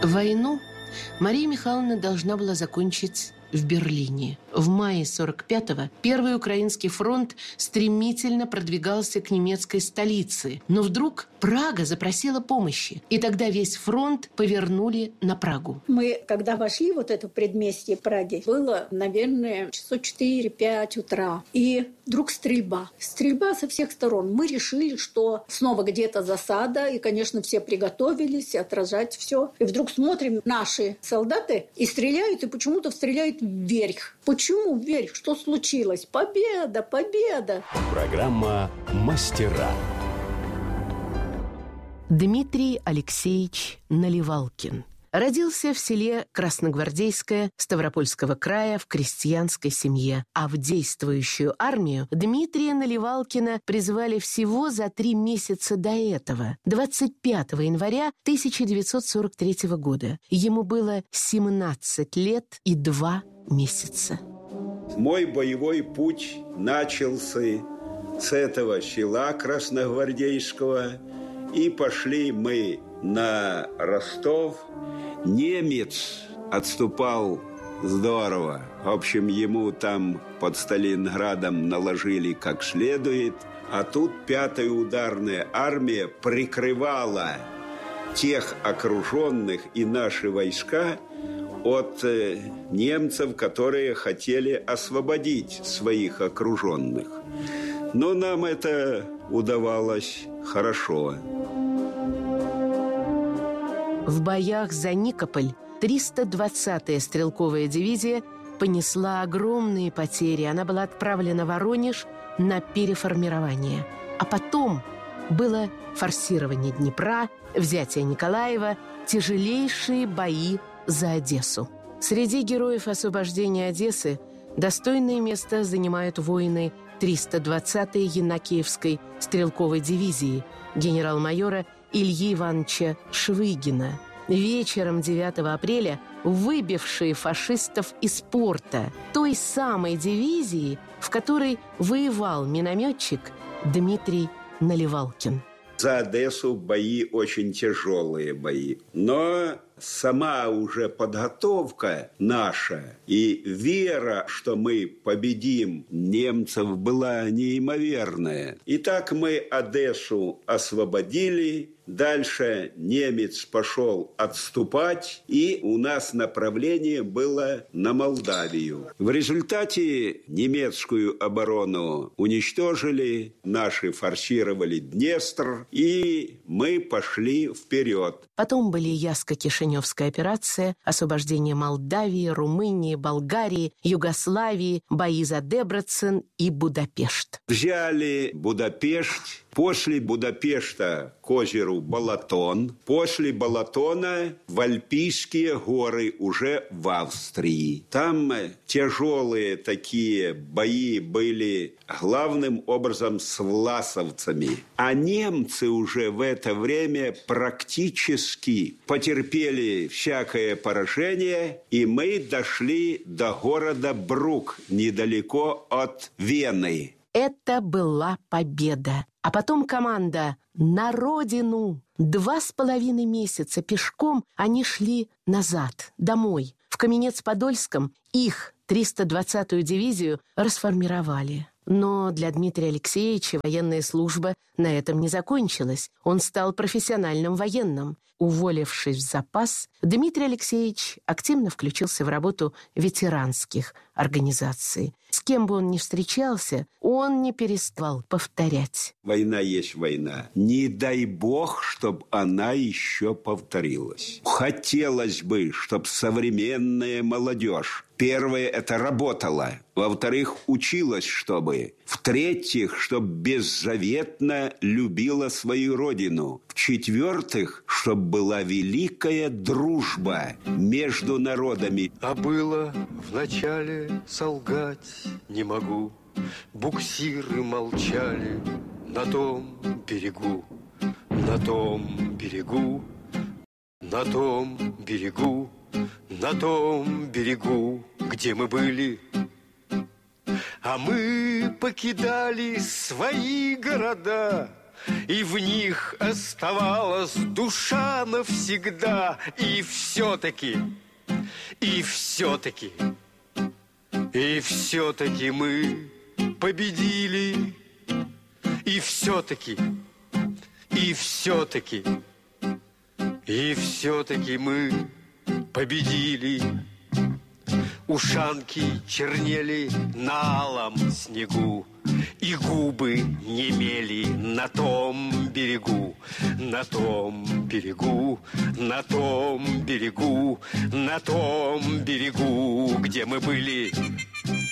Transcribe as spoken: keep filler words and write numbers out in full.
Войну Мария Михайловна должна была закончить в Берлине. В мае сорок пятого Первый Украинский фронт стремительно продвигался к немецкой столице. Но вдруг Прага запросила помощи. И тогда весь фронт повернули на Прагу. Мы, когда вошли в вот это предместье Праги, было, наверное, часов четыре-пять утра. И вдруг стрельба. Стрельба со всех сторон. Мы решили, что снова где-то засада. И, конечно, все приготовились отражать все. И вдруг смотрим, наши солдаты и стреляют, и почему-то стреляют вверх. Почему вверх? Что случилось? Победа, победа! Программа «Мастера». Дмитрий Алексеевич Наливалкин родился в селе Красногвардейское Ставропольского края в крестьянской семье, а в действующую армию Дмитрия Наливалкина призвали всего за три месяца до этого, двадцать пятого января тысяча девятьсот сорок третьего года. Ему было семнадцать лет и два месяца. Мой боевой путь начался с этого села Красногвардейского, и пошли мы на Ростов. Немец отступал здорово. В общем, ему там под Сталинградом наложили как следует. А тут пятая ударная армия прикрывала тех окруженных и наши войска от э, немцев, которые хотели освободить своих окруженных. Но нам это удавалось хорошо. В боях за Никополь триста двадцатая стрелковая дивизия понесла огромные потери. Она была отправлена в Воронеж на переформирование. А потом было форсирование Днепра, взятие Николаева, тяжелейшие бои за Одессу. Среди героев освобождения Одессы достойное место занимают воины триста двадцатой Янакиевской стрелковой дивизии генерал-майора Ильи Ивановича Швыгина, вечером девятого апреля выбившие фашистов из порта, той самой дивизии, в которой воевал минометчик Дмитрий Наливалкин. За Одессу бои очень тяжелые бои. Но сама уже подготовка наша и вера, что мы победим немцев, была неимоверная. Итак, мы Одессу освободили. Дальше немец пошел отступать, и у нас направление было на Молдавию. В результате немецкую оборону уничтожили, наши форсировали Днестр, и мы пошли вперед. Потом были Яско-Кишиневская операция, освобождение Молдавии, Румынии, Болгарии, Югославии, бои за Дебрецен и Будапешт. Взяли Будапешт. После Будапешта к озеру Балатон. После Балатона в Альпийские горы уже в Австрии. Там тяжелые такие бои были главным образом с власовцами. А немцы уже в это время практически потерпели всякое поражение, и мы дошли до города Брук, недалеко от Вены. Это была победа. А потом команда «На родину». Два с половиной месяца пешком они шли назад, домой. В Каменец-Подольском их триста двадцатую дивизию расформировали. Но для Дмитрия Алексеевича военная служба на этом не закончилась. Он стал профессиональным военным. Уволившись в запас, Дмитрий Алексеевич активно включился в работу ветеранских организаций. С кем бы он ни встречался, он не переставал повторять: война есть война. Не дай бог, чтобы она еще повторилась. Хотелось бы, чтобы современная молодежь, первое, это работала. Во-вторых, училась, чтобы. В-третьих, чтобы беззаветно любила свою родину. В-четвертых, чтобы была великая дружба между народами. А было вначале солгать не могу. Буксиры молчали на том берегу, на том берегу, на том берегу, на том берегу, где мы были. А мы покидали свои города, и в них оставалась душа навсегда. И все-таки, и все-таки, и все-таки мы победили. И все-таки, и все-таки, и все-таки мы победили. Ушанки чернели на алом снегу, и губы немели на том берегу, на том берегу, на том берегу, на том берегу, где мы были